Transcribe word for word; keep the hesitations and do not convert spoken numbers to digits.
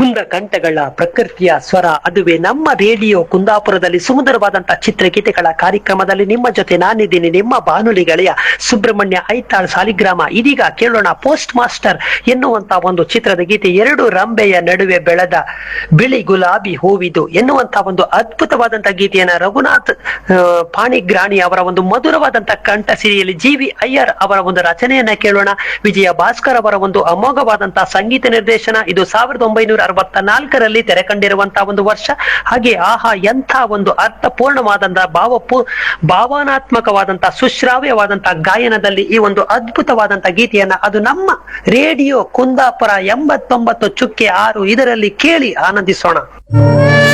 ಕುಂದ ಕಂಠಗಳ ಪ್ರಕೃತಿಯ ಸ್ವರ ಅದುವೇ ನಮ್ಮ ರೇಡಿಯೋ ಕುಂದಾಪುರದಲ್ಲಿ ಸುಮಧುರವಾದಂತಹ ಚಿತ್ರಗೀತೆಗಳ ಕಾರ್ಯಕ್ರಮದಲ್ಲಿ ನಿಮ್ಮ ಜೊತೆ ನಾನಿದ್ದೀನಿ, ನಿಮ್ಮ ಬಾನುಲಿ ಗೆಳೆಯ ಸುಬ್ರಹ್ಮಣ್ಯ ಐತಾಳ್ ಸಾಲಿಗ್ರಾಮ. ಇದೀಗ ಕೇಳೋಣ ಪೋಸ್ಟ್ ಮಾಸ್ಟರ್ ಎನ್ನುವಂತ ಒಂದು ಚಿತ್ರದ ಗೀತೆ. ಎರಡು ರಂಬೆಯ ನಡುವೆ ಬೆಳೆದ ಬಿಳಿ ಗುಲಾಬಿ ಹೂವಿದು ಎನ್ನುವಂತ ಒಂದು ಅದ್ಭುತವಾದಂತಹ ಗೀತೆಯನ್ನ ರಘುನಾಥ್ ಪಾಣಿಗ್ರಾಣಿ ಅವರ ಒಂದು ಮಧುರವಾದಂತಹ ಕಂಠ ಸಿರಿಯಲ್ಲಿ ಜಿ ವಿ ಅಯ್ಯರ್ ಅವರ ಒಂದು ರಚನೆಯನ್ನ ಕೇಳೋಣ. ವಿಜಯ ಭಾಸ್ಕರ್ ಅವರ ಒಂದು ಅಮೋಘವಾದಂತಹ ಸಂಗೀತ ನಿರ್ದೇಶನ. ಇದು ಸಾವಿರದ ಒಂಬೈನೂರ ಅರವತ್ತ ನಾಲ್ಕರಲ್ಲಿ ತೆರೆ ಕಂಡಿರುವಂತಹ ಒಂದು ವರ್ಷ. ಹಾಗೆ ಆಹಾ ಎಂಥ ಒಂದು ಅರ್ಥಪೂರ್ಣವಾದಂತಹ ಭಾವಪೂ ಭಾವನಾತ್ಮಕವಾದಂತಹ ಸುಶ್ರಾವ್ಯವಾದಂತಹ ಗಾಯನದಲ್ಲಿ ಈ ಒಂದು ಅದ್ಭುತವಾದಂತಹ ಗೀತೆಯನ್ನ ಅದು ನಮ್ಮ ರೇಡಿಯೋ ಕುಂದಾಪುರ ಎಂಬತ್ತೊಂಬತ್ತು ಚುಕ್ಕೆ ಆರು ಇದರಲ್ಲಿ ಕೇಳಿ ಆನಂದಿಸೋಣ.